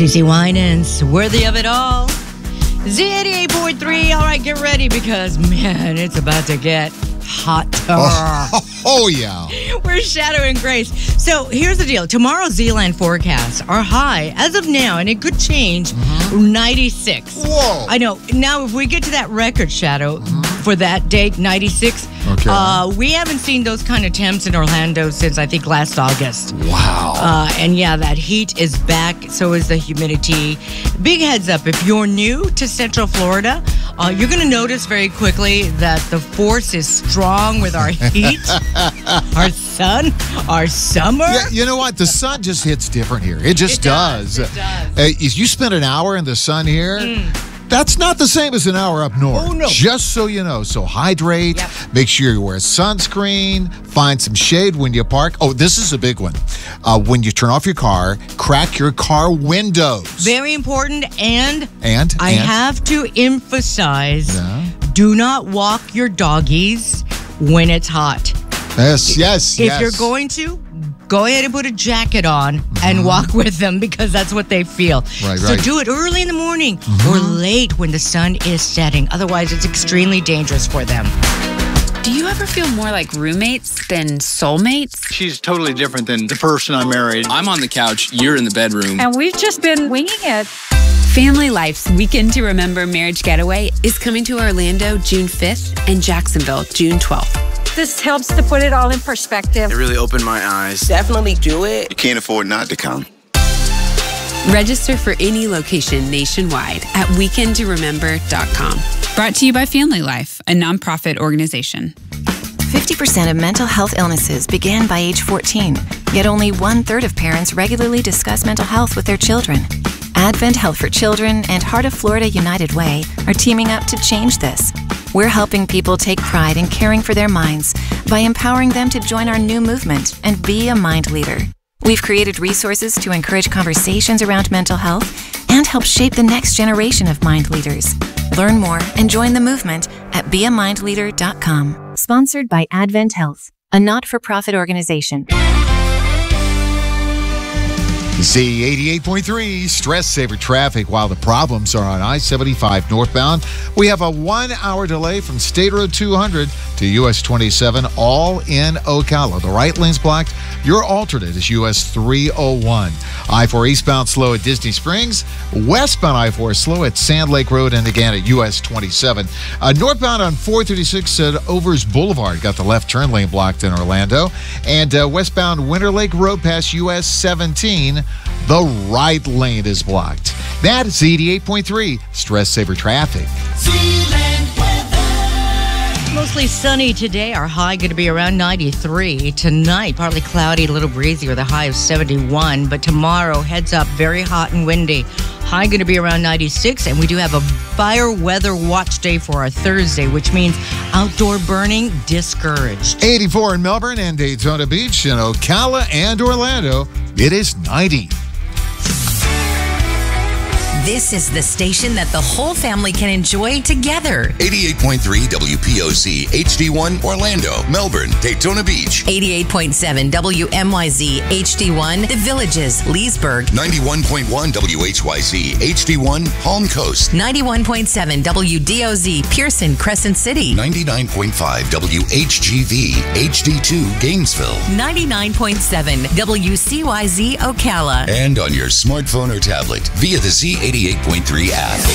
CeCe Winans, worthy of it all. Z88.3. All right, get ready because, man, it's about to get hot. Oh, yeah. We're Shadow and Grace. So here's the deal. Tomorrow's Zealand forecasts are high as of now, and it could change, 96. Whoa. I know. Now, if we get to that record, Shadow, for that date, 96, we haven't seen those kind of temps in Orlando since, I think, last August. Wow. And yeah, that heat is back. So is the humidity. Big heads up. If you're new to Central Florida, you're going to notice very quickly that the force is strong with our heat, our sun, our summer. Yeah, you know what? The sun just hits different here. It just does. It does. If you spend an hour in the sun here, that's not the same as an hour up north. Oh, no. Just so you know. So hydrate. Yep. Make sure you wear sunscreen. Find some shade when you park. Oh, this is a big one. When you turn off your car, crack your car windows. Very important. And I And? have to emphasize, Yeah. do not walk your doggies when it's hot. Yes. If you're going to, go ahead and put a jacket on and walk with them because that's what they feel. Right. So do it early in the morning or late when the sun is setting. Otherwise, it's extremely dangerous for them. Do you ever feel more like roommates than soulmates? She's totally different than the person I married. I'm on the couch, you're in the bedroom. And we've just been winging it. Family Life's Weekend to Remember Marriage Getaway is coming to Orlando June 5th and Jacksonville June 12th. This helps to put it all in perspective. It really opened my eyes. Definitely do it. You can't afford not to come. Register for any location nationwide at weekendtoremember.com. Brought to you by Family Life, a nonprofit organization. 50% of mental health illnesses begin by age 14, yet only 1/3 of parents regularly discuss mental health with their children. Advent Health for Children and Heart of Florida United Way are teaming up to change this. We're helping people take pride in caring for their minds by empowering them to join our new movement and be a mind leader. We've created resources to encourage conversations around mental health and help shape the next generation of mind leaders. Learn more and join the movement at beamindleader.com. Sponsored by Advent Health, a not-for-profit organization. Z88.3, stress saver traffic. While the problems are on I-75 northbound, we have a 1-hour delay from State Road 200 to US 27, all in Ocala. The right lane's blocked. Your alternate is US 301. I-4 eastbound slow at Disney Springs. Westbound I-4 slow at Sand Lake Road and again at US 27. Northbound on 436 at Overs Boulevard. Got the left turn lane blocked in Orlando. And westbound Winter Lake Road past US 17. The right lane is blocked. That is Z88.3, stress saver traffic. Mostly sunny today. Our high going to be around 93. Tonight, partly cloudy, a little breezy with a high of 71. But tomorrow, heads up, very hot and windy. High going to be around 96. And we do have a fire weather watch day for our Thursday, which means outdoor burning discouraged. 84 in Melbourne and Daytona Beach. In Ocala and Orlando, it is 90. This is the station that the whole family can enjoy together. 88.3 WPOC HD1 Orlando, Melbourne, Daytona Beach. 88.7 WMYZ HD1 The Villages, Leesburg. 91.1 WHYZ HD1 Palm Coast. 91.7 WDOZ Pearson, Crescent City. 99.5 WHGV HD2 Gainesville. 99.7 WCYZ Ocala. And on your smartphone or tablet via the Z88.3 app.